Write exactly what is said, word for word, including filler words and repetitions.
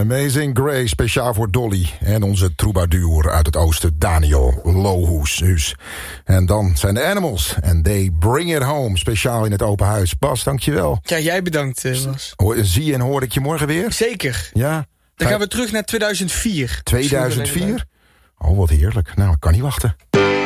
Amazing Grace, speciaal voor Dolly. En onze troubadour uit het oosten, Daniel Lohuus. En dan zijn de Animals. En They Bring It Home, speciaal in het open huis. Bas, dankjewel. Ja, jij bedankt, uh, Bas. Zie je en hoor ik je morgen weer? Zeker. Ja. Dan gaan we terug naar tweeduizend vier. tweeduizend vier? Oh, wat heerlijk. Nou, ik kan niet wachten.